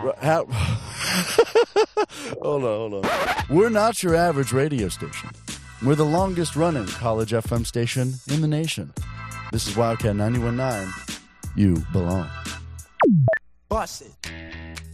Hold on. We're not your average radio station. We're the longest running college FM station in the nation. This is Wildcat 91.9. You belong. Bust it.